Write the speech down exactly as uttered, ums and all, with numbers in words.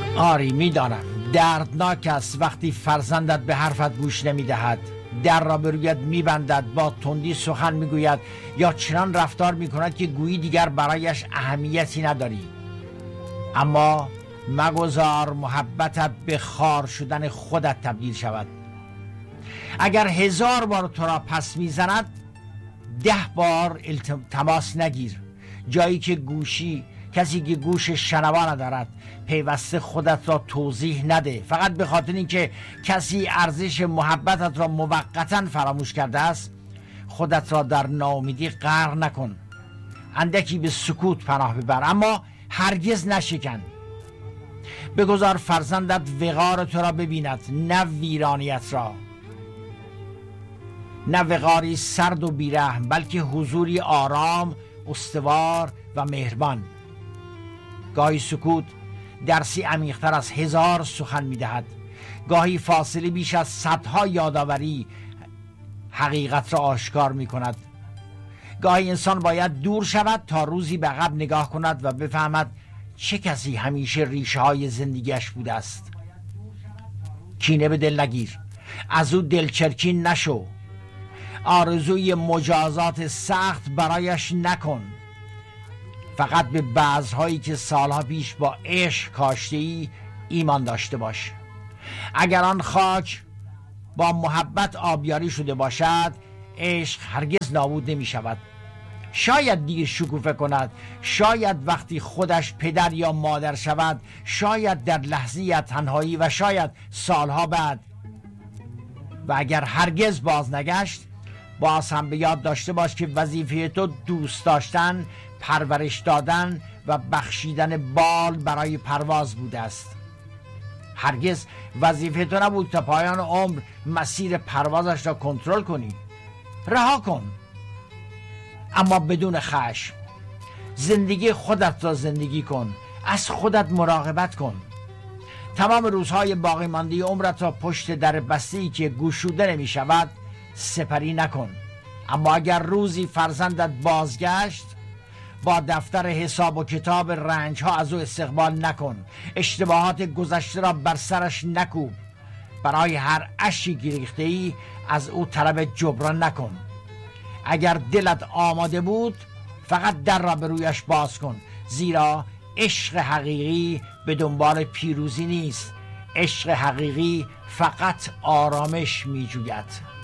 آری میدانم دردناک است وقتی فرزندت به حرفت گوش نمیدهد، در را به رویت میبندد، با تندی سخن میگوید یا چنان رفتار میکند که گویی دیگر برایش اهمیتی نداری. اما مگذار محبتت به خار شدن خودت تبدیل شود. اگر هزار بار تو را پس میزند، ده بار تماس نگیر. جایی که گوشی کسی که گوش شنوا ندارد پیوسته خودت را توضیح نده، فقط به خاطر اینکه کسی ارزش محبتت را موقتا فراموش کرده است. خودت را در ناامیدی غرق نکن. اندکی به سکوت پناه ببر، اما هرگز نشکن. بگذار فرزندت وقار تو را ببیند، نه ویرانیت را. نه وقاری سرد و بیرحم، بلکه حضوری آرام، استوار و مهربان. گاهی سکوت درسی عمیق‌تر از هزار سخن می‌دهد. گاهی فاصله بیش از صدها یادآوری حقیقت را آشکار می‌کند. گاهی انسان باید دور شود تا روزی به عقب نگاه کند و بفهمد چه کسی همیشه ریشه‌های زندگیش بوده است. کینه به دل نگیر، از او دلچرکین نشو. آرزوی مجازات سخت برایش نکن. فقط به بذرهایی که سالها پیش با عشق کاشته‌ای ایمان داشته باش. اگر آن خاک با محبت آبیاری شده باشد، عشق هرگز نابود نمی شود. شاید دیر شکوفه کند، شاید وقتی خودش پدر یا مادر شود، شاید در لحظه تنهایی و شاید سالها بعد. و اگر هرگز باز نگشت، باز هم به یاد داشته باش که وظیفه تو دوست داشتن، پرورش دادن و بخشیدن بال برای پرواز بوده است. هرگز وظیفه تو نبود تا پایان عمر مسیر پروازش را کنترل کنی. رها کن، اما بدون خشم. زندگی خودت را زندگی کن، از خودت مراقبت کن. تمام روزهای باقی مانده عمرت را پشت در بسته‌ای که گشوده نمی شود سپری نکن. اما اگر روزی فرزندت بازگشت، با دفتر حساب و کتاب رنج ها از او استقبال نکن. اشتباهات گذشته را بر سرش نکوب. برای هر اشکی گریخته ای از او طلب جبران نکن. اگر دلت آماده بود، فقط در را به رویش باز کن، زیرا عشق حقیقی به دنبال پیروزی نیست. عشق حقیقی فقط آرامش می جوید.